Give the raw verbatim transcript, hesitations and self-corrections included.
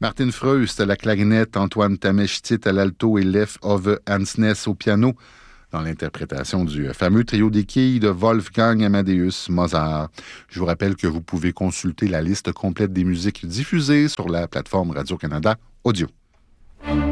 Martin Freust à la clarinette, Antoine Tameshtit à l'alto et Leif Ove Hansnes au piano, dans l'interprétation du fameux trio des quilles de Wolfgang Amadeus Mozart. Je vous rappelle que vous pouvez consulter la liste complète des musiques diffusées sur la plateforme Radio-Canada Audio.